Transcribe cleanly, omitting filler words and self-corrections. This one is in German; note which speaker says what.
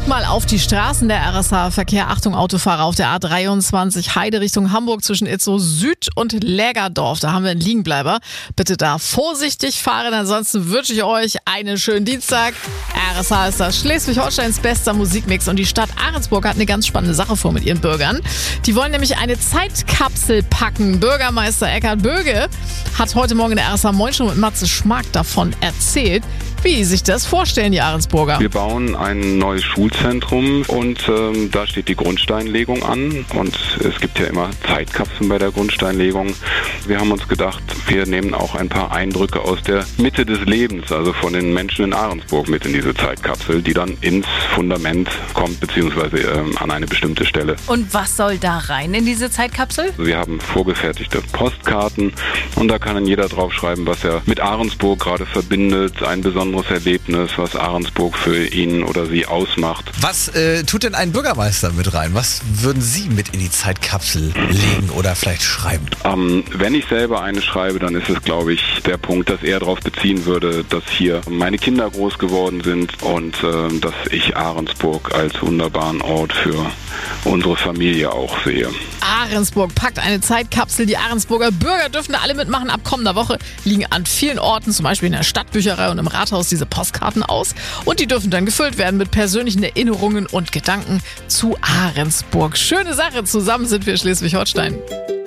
Speaker 1: mal auf die Straßen der RSH-Verkehr. Achtung, Autofahrer auf der A23 Heide Richtung Hamburg zwischen Itzehoe Süd und Lägerdorf. Da haben wir einen Liegenbleiber. Bitte da vorsichtig fahren, ansonsten wünsche ich euch einen schönen Dienstag. RSH ist das Schleswig-Holsteins bester Musikmix und die Stadt Ahrensburg hat eine ganz spannende Sache vor mit ihren Bürgern. Die wollen nämlich eine Zeitkapsel packen. Bürgermeister Eckhard Böge hat heute Morgen in der RSH Moin Show mit Matze Schmark davon erzählt, wie sich das vorstellen, die Ahrensburger.
Speaker 2: Wir bauen ein neues Schulzentrum und da steht die Grundsteinlegung an und es gibt ja immer Zeitkapseln bei der Grundsteinlegung. Wir haben uns gedacht, wir nehmen auch ein paar Eindrücke aus der Mitte des Lebens, also von den Menschen in Ahrensburg mit in diese Zeitkapsel, die dann ins Fundament kommt, beziehungsweise an eine bestimmte Stelle.
Speaker 3: Und was soll da rein in diese Zeitkapsel?
Speaker 2: Wir haben vorgefertigte Postkarten und da kann dann jeder draufschreiben, was er mit Ahrensburg gerade verbindet, ein besonderes Erlebnis, was Ahrensburg für ihn oder sie ausmacht.
Speaker 4: Was tut denn ein Bürgermeister mit rein? Was würden Sie mit in die Zeitkapsel legen oder vielleicht schreiben?
Speaker 2: Wenn ich selber eine schreibe, dann ist es, glaube ich, der Punkt, dass er darauf beziehen würde, dass hier meine Kinder groß geworden sind und dass ich Ahrensburg als wunderbaren Ort für unsere Familie auch sehe.
Speaker 1: Ahrensburg packt eine Zeitkapsel. Die Ahrensburger Bürger dürfen da alle mitmachen. Ab kommender Woche liegen an vielen Orten, zum Beispiel in der Stadtbücherei und im Rathaus, diese Postkarten aus. Und die dürfen dann gefüllt werden mit persönlichen Erinnerungen und Gedanken zu Ahrensburg. Schöne Sache. Zusammen sind wir Schleswig-Holstein.